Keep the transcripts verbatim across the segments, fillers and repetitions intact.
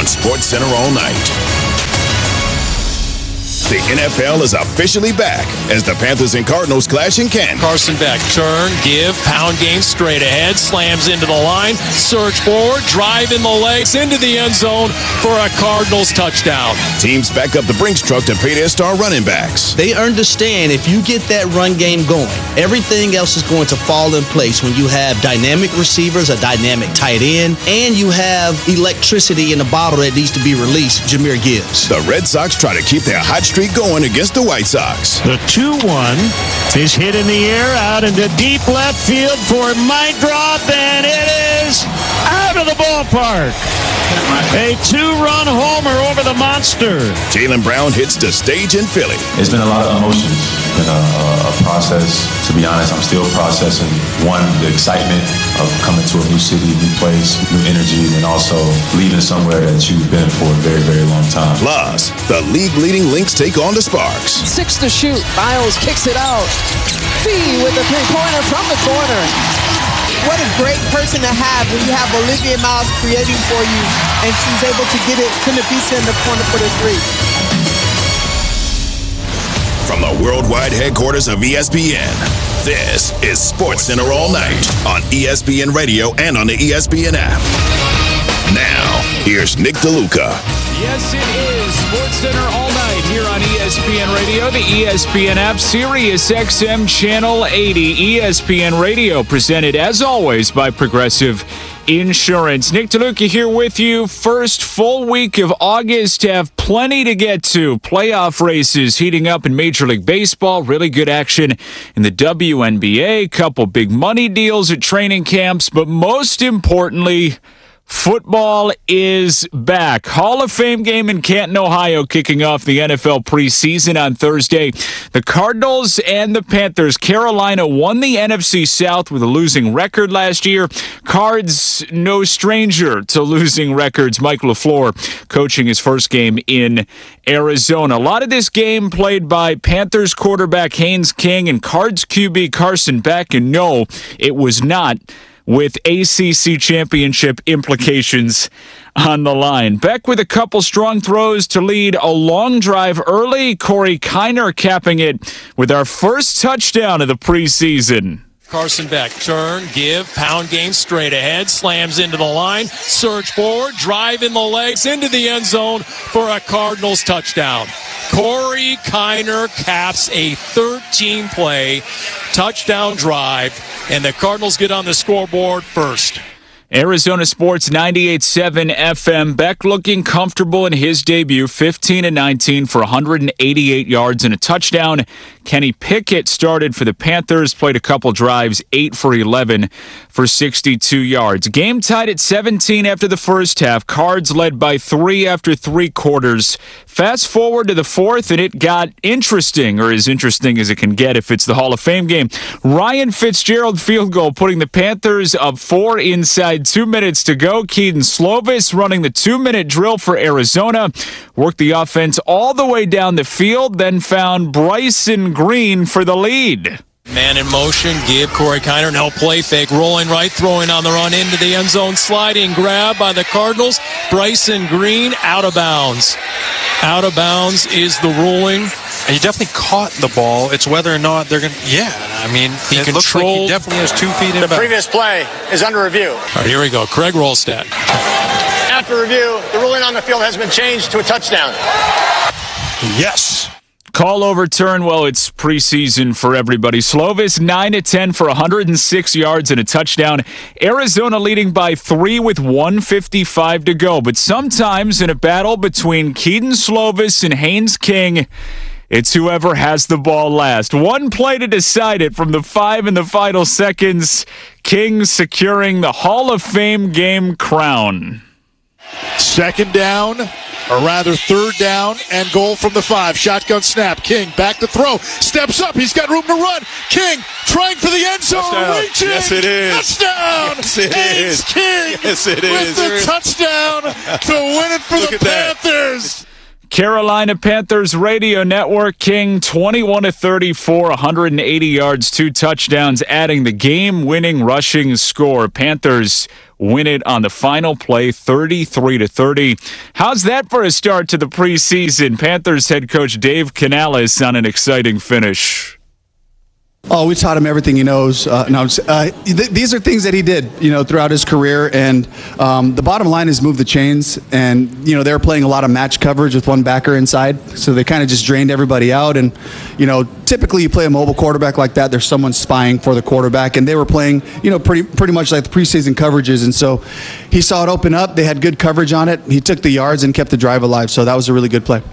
on SportsCenter all night. The N F L is officially back as the Panthers and Cardinals clash in Canton. Carson Beck, turn, give, pound game straight ahead, slams into the line, surge forward, drive in the legs, into the end zone for a Cardinals touchdown. Teams back up the Brinks truck to pay their star running backs. They understand if you get that run game going, everything else is going to fall in place when you have dynamic receivers, a dynamic tight end, and you have electricity in the bottle that needs to be released, Jahmyr Gibbs. The Red Sox try to keep their hot streak going against the White Sox. The two one is hit in the air out into deep left field for my drop, and it is out of the ballpark. A two-run homer over the monster. Jaylen Brown hits the stage in Philly. It's been a lot of emotions. It's been a, a process. To be honest, I'm still processing, one, the excitement of coming to a new city, new place, new energy, and also leaving somewhere that you've been for a very, very long time. Plus, the league-leading Lynx take on the Sparks. Six to shoot. Miles kicks it out. Fee with the three-pointer from the corner. What a great person to have when you have Olivia Miles creating for you, and she's able to get it to Nafisa in the corner for the three. From the worldwide headquarters of E S P N, this is SportsCenter all night on E S P N Radio and on the E S P N app. Now, here's Nick DeLuca. Yes, it is SportsCenter all night here on E S P N Radio, the E S P N app, Sirius X M Channel eighty. E S P N Radio presented, as always, by Progressive Insurance. Nick DeLuca here with you. First full week of August. Have plenty to get to. Playoff races heating up in Major League Baseball. Really good action in the W N B A. Couple big money deals at training camps. But most importantly, football is back. Hall of Fame game in Canton, Ohio, kicking off the N F L preseason on Thursday. The Cardinals and the Panthers. Carolina won the N F C South with a losing record last year. Cards, no stranger to losing records. Mike LaFleur coaching his first game in Arizona. A lot of this game played by Panthers quarterback Haynes King and Cards Q B Carson Beck. And no, it was not with A C C championship implications on the line. Beck with a couple strong throws to lead a long drive early. Corey Kiner capping it with our first touchdown of the preseason. Carson Beck, turn, give, pound game straight ahead, slams into the line, surge forward, drive in the legs, into the end zone for a Cardinals touchdown. Corey Kiner caps a thirteen-play touchdown drive, and the Cardinals get on the scoreboard first. Arizona Sports ninety-eight point seven F M. Beck looking comfortable in his debut, fifteen and nineteen for one hundred eighty-eight yards and a touchdown. Kenny Pickett started for the Panthers, played a couple drives, eight for eleven for sixty-two yards. Game tied at seventeen after the first half. Cards led by three after three quarters. Fast forward to the fourth, and it got interesting, or as interesting as it can get if it's the Hall of Fame game. Ryan Fitzgerald field goal, putting the Panthers up four inside two minutes to go. Keaton Slovis running the two-minute drill for Arizona. Worked the offense all the way down the field, then found Bryson Green for the lead. Man in motion, give Corey Kiner, no play fake, rolling right, throwing on the run into the end zone, sliding grab by the Cardinals. Bryson Green out of bounds. Out of bounds is the ruling. And he definitely caught the ball. It's whether or not they're going to, yeah, I mean, he it looks like he definitely has two feet in the back. Previous play is under review. All right, here we go. Craig Rolstad. After review, the ruling on the field has been changed to a touchdown. Yes. Call overturned. Well, it's preseason for everybody. Slovis, nine to ten for one hundred six yards and a touchdown. Arizona leading by three with one fifty-five to go. But sometimes in a battle between Keaton Slovis and Haynes King, it's whoever has the ball last. One play to decide it from the five in the final seconds. King securing the Hall of Fame game crown. Second down, or rather third down, and goal from the five. Shotgun snap. King back to throw. Steps up. He's got room to run. King trying for the end zone. Touchdown. Reaching. Yes, it is. Touchdown. Yes, it Haynes is. King yes, it with is. the touchdown to win it for Look the at that. Panthers. Carolina Panthers Radio Network. King twenty-one to thirty-four, one hundred eighty yards, two touchdowns, adding the game-winning rushing score. Panthers win it on the final play, thirty-three to thirty. How's that for a start to the preseason? Panthers head coach Dave Canales on an exciting finish. Oh, we taught him everything he knows. Uh, no, uh, th- these are things that he did, you know, throughout his career. And um, the bottom line is move the chains. And, you know, they were playing a lot of match coverage with one backer inside. So they kind of just drained everybody out. And, you know, typically you play a mobile quarterback like that, there's someone spying for the quarterback. And they were playing, you know, pretty pretty much like the preseason coverages. And so he saw it open up. They had good coverage on it. He took the yards and kept the drive alive. So that was a really good play.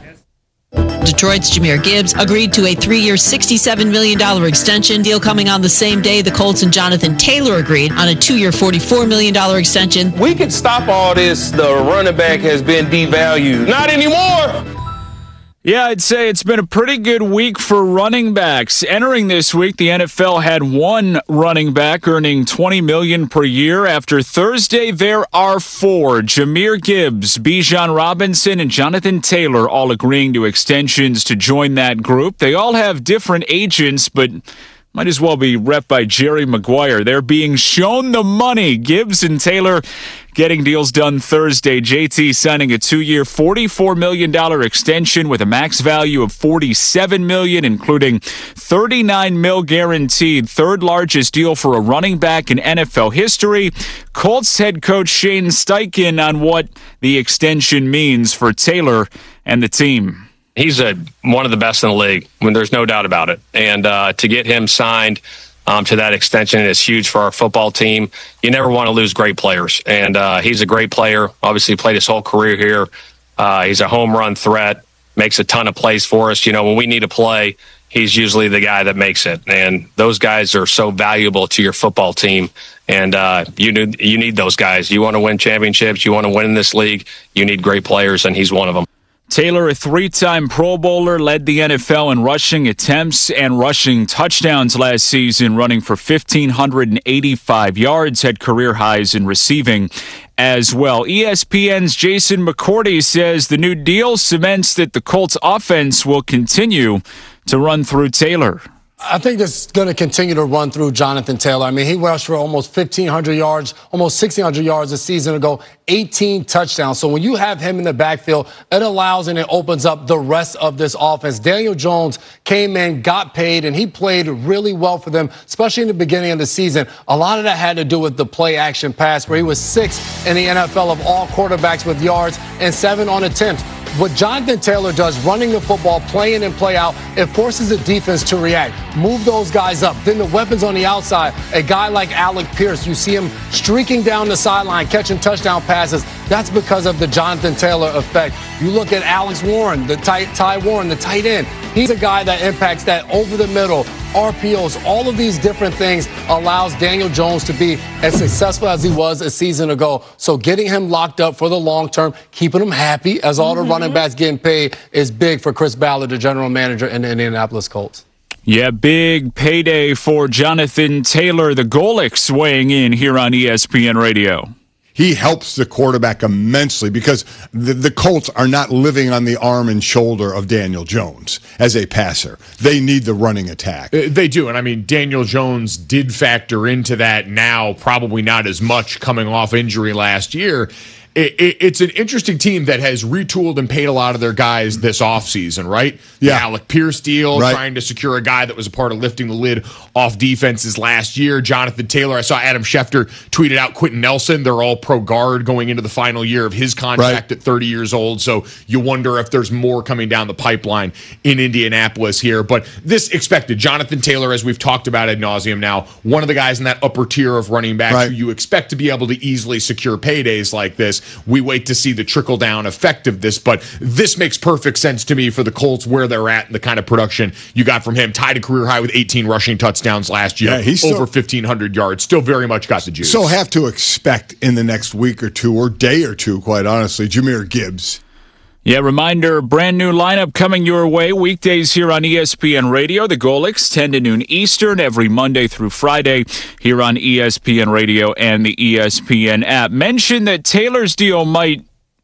Detroit's Jahmyr Gibbs agreed to a three-year, sixty-seven million dollars extension. Deal coming on the same day the Colts and Jonathan Taylor agreed on a two-year, forty-four million dollars extension. We could stop all this. The running back has been devalued. Not anymore. Yeah, I'd say it's been a pretty good week for running backs. Entering this week, the N F L had one running back earning twenty million dollars per year. After Thursday, there are four. Jahmyr Gibbs, Bijan Robinson, and Jonathan Taylor all agreeing to extensions to join that group. They all have different agents, but might as well be rep by Jerry Maguire. They're being shown the money. Gibbs and Taylor getting deals done Thursday. J T signing a two-year, forty-four million dollars extension with a max value of forty-seven million dollars, including thirty-nine mil guaranteed. Third largest deal for a running back in N F L history. Colts head coach Shane Steichen on what the extension means for Taylor and the team. He's a, one of the best in the league, when there's no doubt about it. And uh, to get him signed um, to that extension is huge for our football team. You never want to lose great players. And uh, he's a great player, obviously played his whole career here. Uh, he's a home run threat, makes a ton of plays for us. You know, when we need a play, he's usually the guy that makes it. And those guys are so valuable to your football team. And uh, you need, you need those guys. You want to win championships. You want to win in this league. You need great players, and he's one of them. Taylor, a three-time Pro Bowler, led the N F L in rushing attempts and rushing touchdowns last season, running for one thousand five hundred eighty-five yards, had career highs in receiving as well. E S P N's Jason McCourty says the new deal cements that the Colts offense will continue to run through Taylor. I think this is going to continue to run through Jonathan Taylor. I mean, he rushed for almost fifteen hundred yards, almost sixteen hundred yards a season ago, eighteen touchdowns. So when you have him in the backfield, it allows and it opens up the rest of this offense. Daniel Jones came in, got paid, and he played really well for them, especially in the beginning of the season. A lot of that had to do with the play action pass, where he was sixth in the N F L of all quarterbacks with yards and seven on attempts. What Jonathan Taylor does, running the football, playing and play out, it forces the defense to react. Move those guys up. Then the weapons on the outside, a guy like Alec Pierce, you see him streaking down the sideline, catching touchdown passes. That's because of the Jonathan Taylor effect. You look at Alex Warren, the tight Ty Warren, the tight end. He's a guy that impacts that over the middle, R P Os, all of these different things allows Daniel Jones to be as successful as he was a season ago. So getting him locked up for the long term, keeping him happy as all the mm-hmm. running backs getting paid is big for Chris Ballard, the general manager in the Indianapolis Colts. Yeah, big payday for Jonathan Taylor. The Golics weighing in here on E S P N Radio. He helps the quarterback immensely because the, the Colts are not living on the arm and shoulder of Daniel Jones as a passer. They need the running attack. Uh, they do. And, I mean, Daniel Jones did factor into that now, probably not as much coming off injury last year. It, it, it's an interesting team that has retooled and paid a lot of their guys this offseason, right? Yeah. The Alec Pierce deal, right. trying to secure a guy that was a part of lifting the lid off defenses last year. Jonathan Taylor, I saw Adam Schefter tweeted out Quentin Nelson. They're all pro guard going into the final year of his contract right. at thirty years old. So you wonder if there's more coming down the pipeline in Indianapolis here. But this expected. Jonathan Taylor, as we've talked about ad nauseum now, one of the guys in that upper tier of running backs right. who you expect to be able to easily secure paydays like this. We wait to see the trickle-down effect of this, but this makes perfect sense to me for the Colts, where they're at and the kind of production you got from him. Tied a career high with eighteen rushing touchdowns last year, yeah, he's over still, fifteen hundred yards. Still very much got the juice. So have to expect in the next week or two, or day or two, quite honestly, Jahmyr Gibbs. Yeah, reminder, brand new lineup coming your way weekdays here on E S P N Radio. The Golics, ten to noon Eastern, every Monday through Friday here on E S P N Radio and the E S P N app. Mention that Taylor's deal might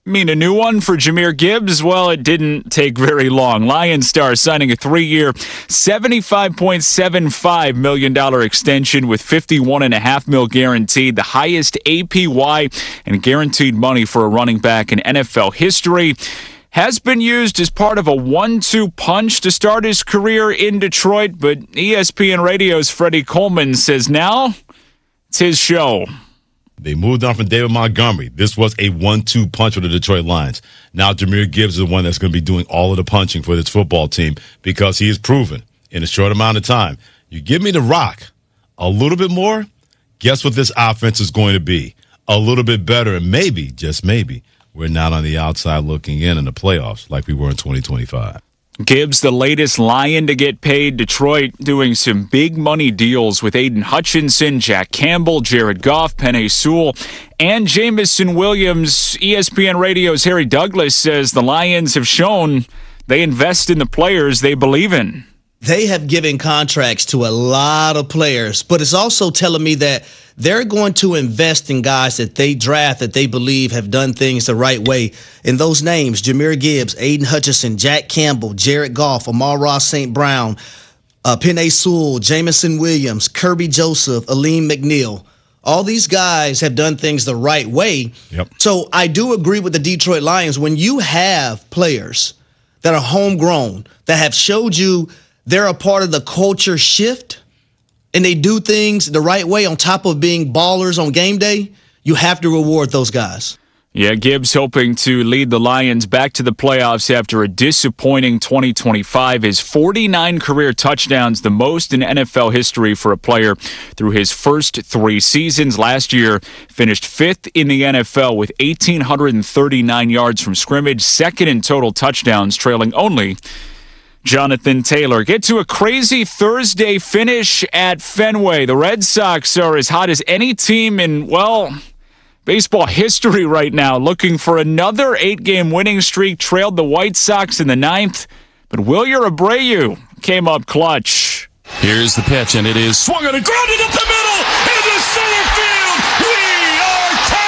Mean a new one for Jahmyr Gibbs? Well, it didn't take very long. Lions star signing a three-year, seventy-five point seven five million dollars extension with fifty-one point five mil guaranteed, the highest A P Y and guaranteed money for a running back in N F L history. Has been used as part of a one two punch to start his career in Detroit, but E S P N Radio's Freddie Coleman says now it's his show. They moved on from David Montgomery. This was a one two punch for the Detroit Lions. Now Jahmyr Gibbs is the one that's going to be doing all of the punching for this football team because he has proven in a short amount of time, you give me the rock a little bit more, guess what this offense is going to be? A little bit better, and maybe, just maybe, we're not on the outside looking in in the playoffs like we were in twenty twenty-five. Gibbs, the latest Lion to get paid. Detroit doing some big money deals with Aiden Hutchinson, Jack Campbell, Jared Goff, Penei Sewell, and Jameson Williams. E S P N Radio's Harry Douglas says the Lions have shown they invest in the players they believe in. They have given contracts to a lot of players, but it's also telling me that they're going to invest in guys that they draft that they believe have done things the right way. And those names, Jahmyr Gibbs, Aiden Hutchinson, Jack Campbell, Jared Goff, Amon-Ra Saint Brown, uh, Penei Sewell, Jameson Williams, Kirby Joseph, Aleem McNeil. All these guys have done things the right way. Yep. So I do agree with the Detroit Lions. When you have players that are homegrown, that have showed you they're a part of the culture shift, and they do things the right way on top of being ballers on game day, you have to reward those guys. Yeah, Gibbs hoping to lead the Lions back to the playoffs after a disappointing twenty twenty-five. His forty-nine career touchdowns, the most in N F L history for a player through his first three seasons. Last year, finished fifth in the N F L with one thousand eight hundred thirty-nine yards from scrimmage, second in total touchdowns, trailing only Jonathan Taylor. Get to a crazy Thursday finish at Fenway. The Red Sox are as hot as any team in, well, baseball history right now, looking for another eight-game winning streak, trailed the White Sox in the ninth, but Wilyer Abreu came up clutch. Here's the pitch, and it is swung on and grounded up the middle into center field. We are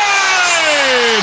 tied.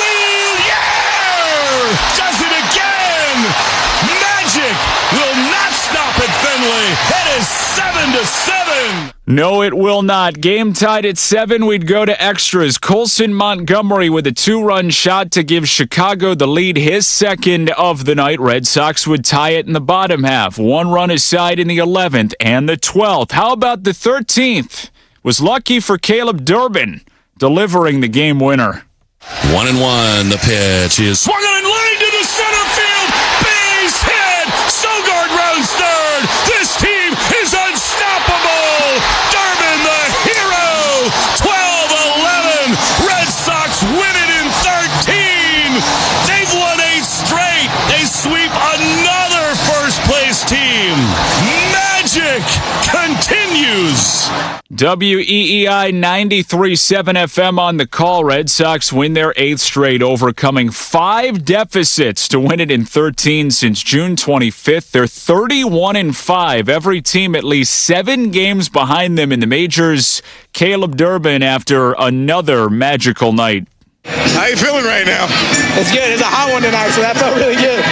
Wilyer does it again. Magic will not stop at Fenway. It is seven to seven. No, it will not. Game tied at seven. We'd go to extras. Colson Montgomery with a two-run shot to give Chicago the lead, his second of the night. Red Sox would tie it in the bottom half. One run aside in the eleventh and the twelfth. How about the thirteenth? Was lucky for Caleb Durbin delivering the game winner. One and one. The pitch is swung on and lined to the center field. Base hit. Sogard rounds third. This team is unstoppable. Durbin, the hero. twelve eleven. Red Sox win it in thirteen. They've won eight straight. They sweep another first-place team. Magic continues. W E E I ninety-three point seven F M on the call. Red Sox win their eighth straight, overcoming five deficits to win it in thirteen since June twenty-fifth. They're thirty-one and five. Every team at least seven games behind them in the majors. Caleb Durbin after another magical night. How you feeling right now? It's good. It's a hot one tonight, so that felt really good.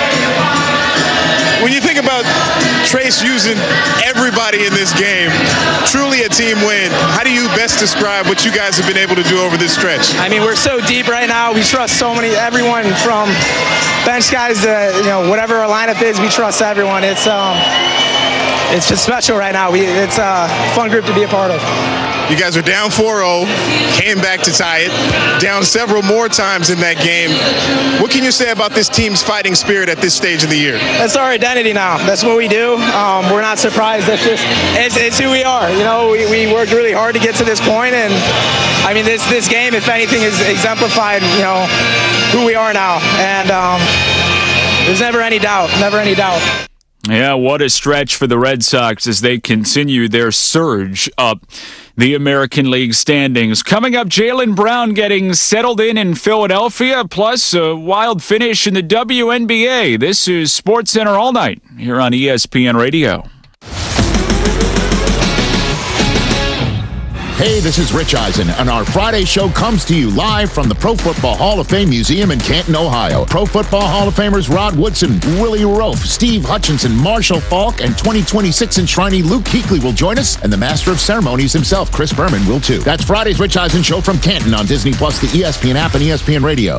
When you think about Trace using everybody in this game, truly a team win, how do you best describe what you guys have been able to do over this stretch? I mean, we're so deep right now. We trust so many, everyone from bench guys to, you know, whatever our lineup is, we trust everyone. It's um, it's just special right now. We, it's a fun group to be a part of. You guys are down four oh, came back to tie it, down several more times in that game. What can you say about this team's fighting spirit at this stage of the year? That's our identity now. That's what we do. Um, we're not surprised. That's just, it's, it's who we are. You know, we, we worked really hard to get to this point, and I mean, this this game, if anything, is exemplified, you know, who we are now. And um, there's never any doubt, never any doubt. Yeah, what a stretch for the Red Sox as they continue their surge up the American League standings. Coming up, Jaylen Brown getting settled in in Philadelphia, plus a wild finish in the W N B A. This is SportsCenter All Night here on E S P N Radio. Hey, this is Rich Eisen, and our Friday show comes to you live from the Pro Football Hall of Fame Museum in Canton, Ohio. Pro Football Hall of Famers Rod Woodson, Willie Roaf, Steve Hutchinson, Marshall Falk, and twenty twenty-six enshrinee Luke Kuechly will join us, and the Master of Ceremonies himself, Chris Berman, will too. That's Friday's Rich Eisen Show from Canton on Disney Plus, the E S P N app, and E S P N Radio.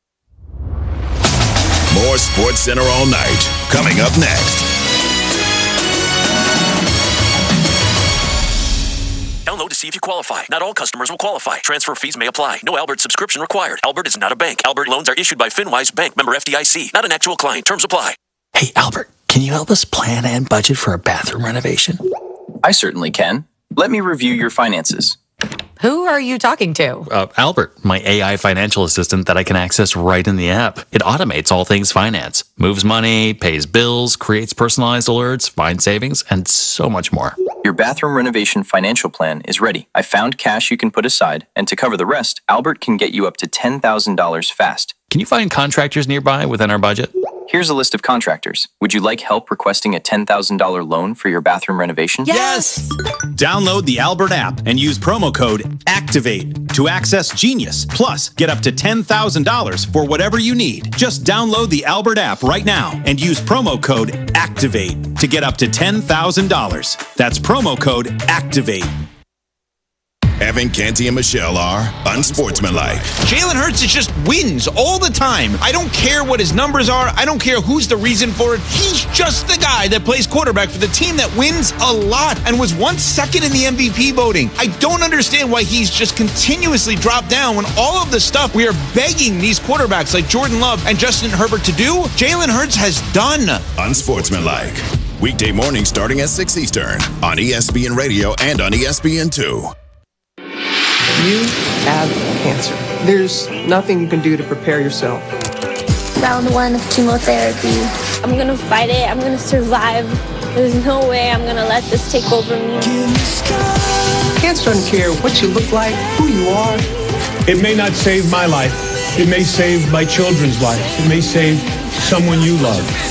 More Sports Center all night. Coming up next. Download to see if you qualify. Not all customers will qualify. Transfer fees may apply. No Albert subscription required. Albert is not a bank. Albert loans are issued by FinWise Bank, member F D I C. Not an actual client. Terms apply. Hey, Albert, can you help us plan and budget for a bathroom renovation? I certainly can. Let me review your finances. Who are you talking to? Uh, Albert, my A I financial assistant that I can access right in the app. It automates all things finance, moves money, pays bills, creates personalized alerts, finds savings, and so much more. Your bathroom renovation financial plan is ready. I found cash you can put aside, and to cover the rest, Albert can get you up to ten thousand dollars fast. Can you find contractors nearby within our budget? Here's a list of contractors. Would you like help requesting a ten thousand dollars loan for your bathroom renovation? Yes! Download the Albert app and use promo code ACTIVATE to access Genius. Plus, get up to ten thousand dollars for whatever you need. Just download the Albert app right now and use promo code ACTIVATE to get up to ten thousand dollars. That's promo code ACTIVATE. Evan Canty and Michelle are unsportsmanlike. Jalen Hurts just wins all the time. I don't care what his numbers are. I don't care who's the reason for it. He's just the guy that plays quarterback for the team that wins a lot and was once second in the M V P voting. I don't understand why he's just continuously dropped down when all of the stuff we are begging these quarterbacks like Jordan Love and Justin Herbert to do, Jalen Hurts has done. Unsportsmanlike. Weekday morning starting at six Eastern on E S P N Radio and on E S P N two. You have cancer. There's nothing you can do to prepare yourself. Round one of chemotherapy. I'm gonna fight it. I'm gonna survive. There's no way I'm gonna let this take over me. Cancer doesn't care what you look like, who you are. It may not save my life. It may save my children's lives. It may save someone you love.